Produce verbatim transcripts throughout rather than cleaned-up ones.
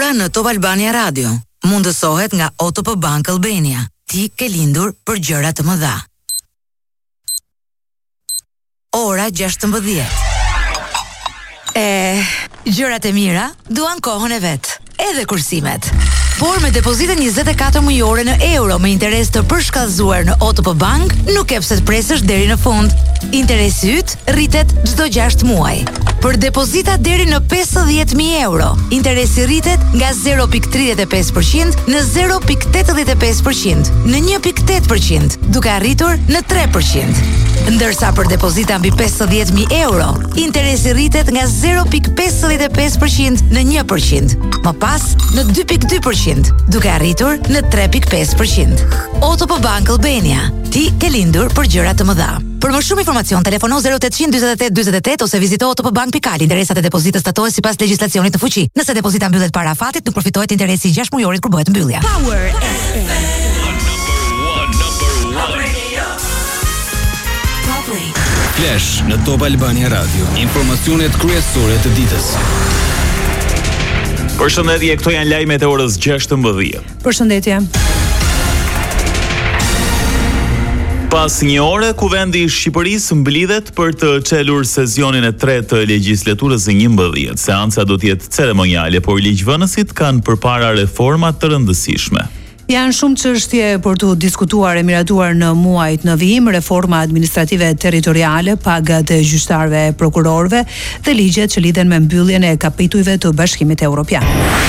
Ora në Top Albania Radio mundësohet nga O T P Bank Albania. Ti ke lindur për gjëra të mëdha. Ora gjashtëmbëdhjetë. E, gjërat e mira duan kohën e vet, edhe kursimet. Por me depozitën njëzet e katër mujore në euro me interes të përshkallëzuar në O T P Bank, nuk e pse të presësh deri në fund. Interesi yt rritet çdo gjashtë muaj. Për depozita deri në pesëdhjetë mijë euro, interesi rritet nga zero pikë tridhjetë e pesë përqind në zero pikë tetëdhjetë e pesë përqind, në një pikë tetë përqind, duke arritur në tre përqind. Ndërsa për depozita mbi pesëdhjetë mijë euro, interesi rritet nga zero pikë pesëdhjetë e pesë përqind në një përqind, më pas në dy pikë dy përqind, duke arritur në tre pikë pesë përqind. O T P Bank Albania, ti ke lindur për gjëra të mëdha. Për më shumë informacion, telefono zero tetëqind dyzet e tetë dyzet e tetë ose vizito otpbank.al. Interesat e depozitës statohen sipas legjislacionit të fuqi. Nëse depozita mbyllet para afatit, nuk përfitohet interesi i gjashtë mujorit kur bëhet mbyllja. Power F M. Flash në Top Albania Radio. Informacionet kryesore të ditës. Përshëndetje, këto janë lajmet e orës gjashtëmbëdhjetë. Përshëndetje. Pas një ore, Kuvendi i Shqipërisë mblidhet për të çelur sesionin e tretë të legjislaturës së njëmbëdhjetë. Seanca do të jetë ceremoniale, por ligjvënësit kanë përpara reforma të rëndësishme. Janë shumë çështje për të diskutuar e miratuar në muajt në vijim, reforma administrative territoriale, pagat e gjyqtarëve e prokurorëve dhe ligjet që lidhen me mbylljen e kapitujve të Bashkimit Evropian.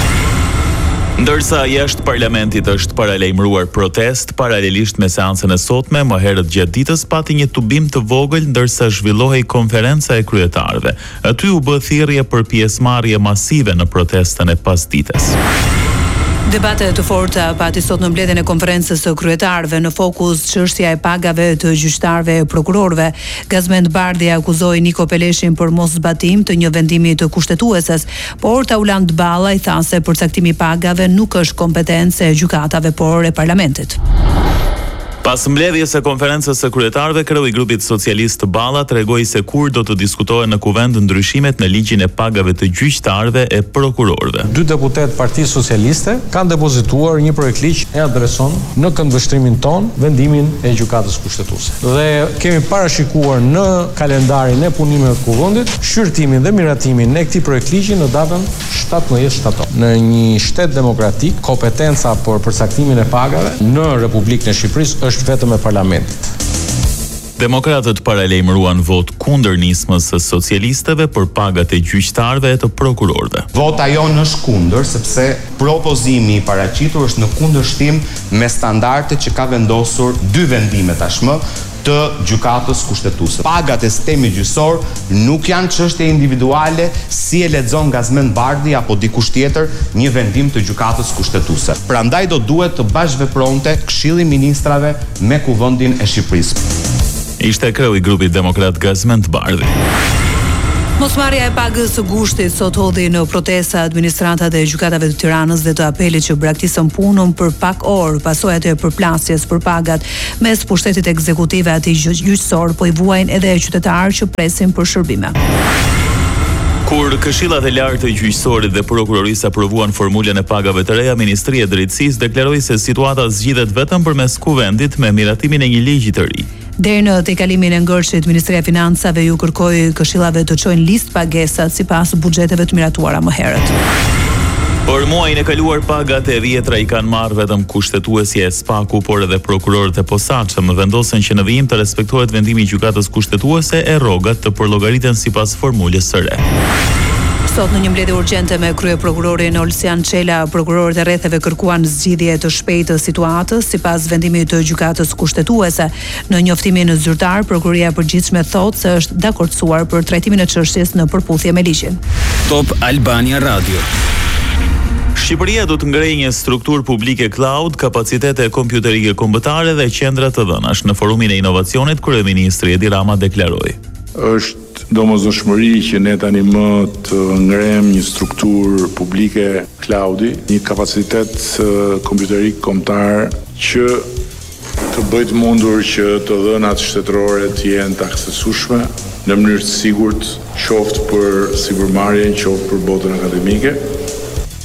Ndërsa jashtë parlamentit është paralajmëruar protest, paralelisht me seancën e sotme, më herët gjatë ditës pati një tubim të vogël ndërsa zhvillohej konferenca e kryetarëve. Aty u bë thirrje për pjesëmarrje masive në protestën e pasdites. Debate të forta pati sot në mbledhjen e konferencës së kryetarëve, në fokus çështja e pagave të gjyqtarëve e prokurorëve. Gazmend Bardhi akuzoi Niko Peleshin për mos zbatim të një vendimi të kushtetueses, por Taulant Balla i tha se përcaktimi i pagave nuk është kompetencë e gjykatave, por e parlamentit. Pas mbledhjes së konferencës së kryetarëve, kreu i grupit socialist Balla tregoi se kur do të diskutohen në kuvend ndryshimet në ligjin e pagave të gjyqtarëve e prokurorëve. Dy deputet Partisë Socialiste kanë depozituar një projekt ligj e adreson në këndvështrimin ton vendimin e gjykatës kushtetuese. Dhe kemi parashikuar në kalendarin e punimeve të kuvendit shqyrtimin dhe miratimin e këtij projekt ligji në datën shtatëmbëdhjetë shtator. Në një shtet demokratik, kompetenca për përcaktimin e pagave në Republikën e Shqipërisë është vetëm e parlamentit. Demokratët paralajmëruan vot kundër nismës së socialistëve për pagat e gjyqtarëve e të prokurorëve. Vota jonë është kundër sepse propozimi i paraqitur është në kundërshtim me standardet që ka vendosur dy vendime tashmë të gjykatës kushtetuese. Pagat e sistemit gjyqësor nuk janë çështje individuale si e lexon Gazmend Bardhi apo dikush tjetër një vendim të gjykatës kushtetuese. Prandaj do duhet të bashkëvepronte Këshilli i Ministrave me Kuvendin e Shqipërisë. Ishte kreu i grupit demokrat Gazmend Bardhi. Mosmarrja e pagës së gushtit sot hodhi në protesta administratat e gjykatave të Tiranës dhe të apelit që braktisën punën për pak orë, pasojat e përplasjes për pagat mes pushtetit ekzekutive atij gjyqësor, po i vuajnë edhe qytetarë që presin për shërbime. Kur këshillat e lartë të gjyqësorit dhe prokurorisë aprovuan formulën e pagave të reja, Ministria e Drejtësisë deklaroi se situata zgjidhet vetëm përmes kuvendit me miratimin e një ligji të ri. Deri në tejkalimin e ngërshit, Ministria e Financave ju kërkoi këshillave të çojnë listë pagesat sipas buxheteve të miratuara më herët. Për muajin e kaluar pagat e dhjetra i kanë marrë vetëm kushtetuesja e Spaku, por edhe prokurorët e posaçëm vendosen që në vijim të respektohet vendimi i gjykatës kushtetuese e rrogat të përllogariten sipas formulës së re. Sot në një mbledhje urgjente me kryeprokurorin Olsian Çela, prokurorët e rrethave kërkuan zgjidhje të shpejtë të situatës sipas vendimit të gjykatës kushtetuese. Në njoftimin zyrtar, prokuroria e përgjithshme thotë se është dakordsuar për trajtimin e çështjes në përputhje me ligjin. Top Albania Radio. Shqipëria do të ngrejë një strukturë publike cloud, kapacitete kompjuterike kombëtare dhe qendra të dhënash. Në forumin e inovacionit, kryeministri Edi Rama deklaroi: Është domosdoshmëri që ne tani më të ngrem një strukturë publike cloudi, një kapacitet kompjuterik kombëtar që të bëjë të mundur që të dhënat shtetërore të jenë të aksesueshme në mënyrë të sigurt, qoftë për sipërmarrjen, qoftë për botën akademike.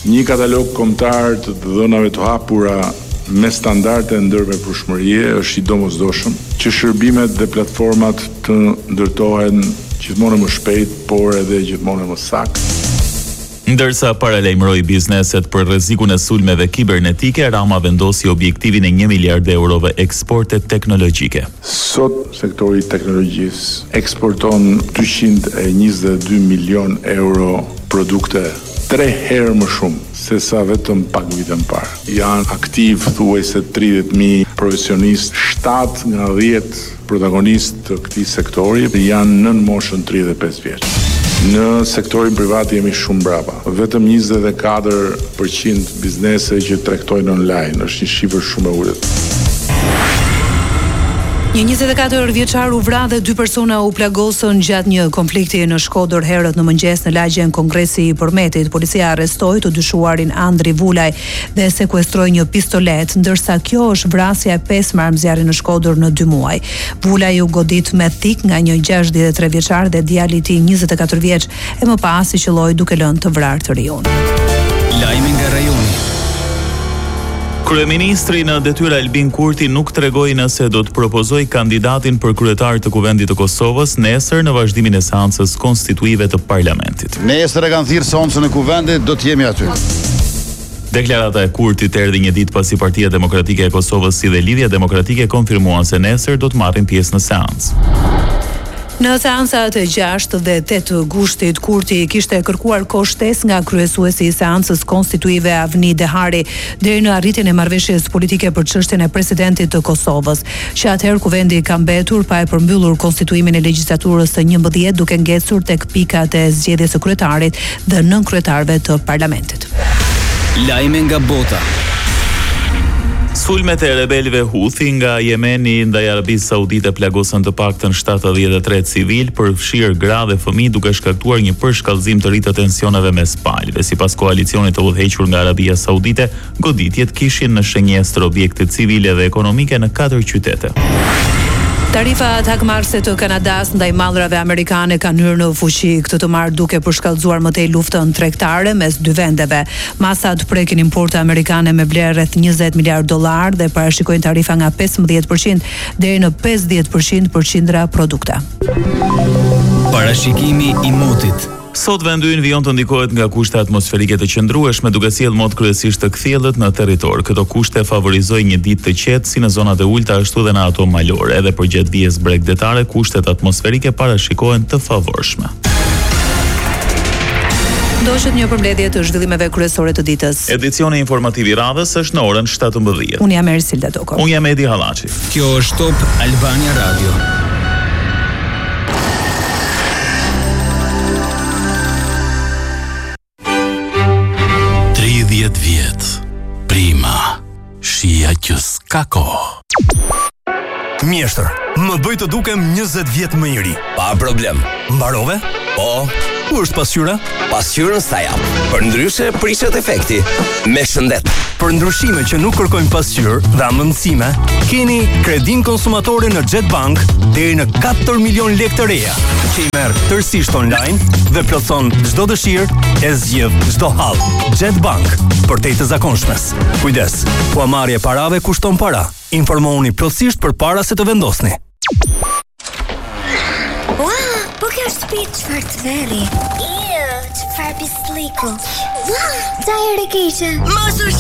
një katalog kombëtar të dhënave të hapura me standarde ndërmjetëprushmërie është i domosdoshëm që shërbimet dhe platformat të ndërtohen gjithmonë më shpejt, por edhe gjithmonë më saktë. Ndërsa paralajmëroi bizneset për rrezikun e sulmeve kibernetike, Rama vendosi objektivin e një miliard eurove eksporte teknologjike. Sot sektori i teknologjisë eksporton dyqind e njëzet e dy milion euro produkte, tre herë më shumë se sa vetëm pak vite më parë. Janë aktiv thuajse tridhjetë mijë profesionistë, shtatë nga dhjetë protagonistë të këtij sektori janë nën moshën tridhjetë e pesë vjeç. Në sektorin privat jemi shumë brapa. Vetëm njëzet e katër përqind biznese që tregtojnë online, është një shifër shumë e ulët. Një njëzet e katër vjeçar u vra dhe dy persona u plagosën gjatë një konflikti në Shkodër herët në mëngjes në lagjen Kongresi i Përmetit. Policia arrestoi të dyshuarin Andri Vulaj dhe sekuestroi një pistolet, ndërsa kjo është vrasja e pesë marmëzjarri në Shkodër në dy muaj. Vulaj u godit me thik nga një gjashtëdhjetë e tre vjeçar dhe djali i tij njëzet e katër vjeç e më pas i qelloi duke lënë të vrarë të riun. Lajmi nga rajoni. Kryeministri në detyrë Albin Kurti nuk tregoi nëse do të propozoj kandidatin për kryetar të Kuvendit të Kosovës nesër në vazhdimin e seancës konstituive të parlamentit. Nesër e kanë thirrë seancën e Kuvendit, do të jemi aty. Deklarata e Kurtit erdhi një ditë pasi Partia Demokratike e Kosovës si dhe Lidhja Demokratike konfirmuan se nesër do të marrin pjesë në seancë. Në seancat e gjashtë dhe tetë gushtit, Kurti kishte kërkuar kohë shtesë nga kryesuesi i seancës konstituive Avni Dehari deri në arritjen e marrëveshjes politike për çështjen e presidentit të Kosovës, që atëherë Kuvendi ka mbetur pa e përmbyllur konstituimin e legjislaturës së njëmbëdhjetë duke ngecur tek pikat e zgjedhjes së kryetarit dhe nënkryetarëve të parlamentit. Lajme nga bota. Sulmet e rebelëve Houthi nga Jemeni ndaj Arabisë Saudite plagosën të paktën shtatëdhjetë e tre civil, përfshirë gra dhe fëmijë, duke shkaktuar një përshkallëzim të ri të tensioneve mes palëve. Sipas koalicionit të udhëhequr nga Arabia Saudite, goditjet kishin në shënjestër objekte civile dhe ekonomike në katër qytete. Tarifat hakmarrëse të Kanadas ndaj mallrave amerikane kanë hyrë në fuqi këtë të marrë duke përshkallëzuar më tej luftën tregtare mes dy vendeve. Masat prekin importe amerikane me vlerë rreth njëzet miliard dollar dhe parashikojnë tarifa nga pesëmbëdhjetë përqind deri në pesëdhjetë përqind për qindra produkte. Parashikimi i motit. Sot vendi ynë vijon të ndikohet nga kushte atmosferike të qëndrueshme, duke sjellë mot kryesisht të kthjellët në territor. Këto kushte favorizojnë një ditë të qetë si në zonat e ulta ashtu dhe në ato malore. Edhe për gjatë vijës bregdetare, kushtet atmosferike parashikohen të favorshme. Ndoqët një përmbledhje të zhvillimeve kryesore të ditës. Edicioni informativ i radhës është në orën shtatëmbëdhjetë. Unë jam Ersilda Doko. Unë jam Edi Hallaçi. Kjo është Top Albania Radio. tridhjetë vjet. Prima. Shija që s'ka kohë. Mjeshtër, më bëj të dukem njëzet vjet më i ri. Pa problem. Mbarove? Po. Ku është pasqyra? Pasqyrën sta jap. Për ndryshe prishet efekti. Me shëndet. Për ndryshime që nuk kërkojnë pasqyrë dhe amëndësime, keni kredin konsumatore në Jetbank deri në katër milion lekë të reja, që i merr tërësisht online dhe plotson çdo dëshirë e zgjidh çdo hall. Jetbank, për te të zakonshmes. Kujdes, huamarrja e parave kushton para. Informohuni plotësisht përpara se të vendosni. Shtëpi çfarë të veri. Iu, çfarë bisliku. Ua, ta e keqe. Mos u